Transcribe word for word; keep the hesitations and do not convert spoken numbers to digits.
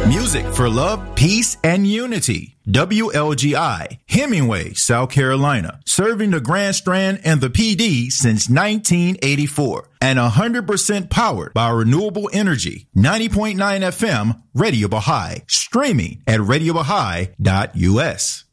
Music for love, peace, and unity. W L G I, Hemingway, South Carolina, serving the Grand Strand and the P D since nineteen eighty-four, and one hundred percent powered by renewable energy. ninety point nine F M, Radio Baha'i, streaming at radio baha'i dot u s.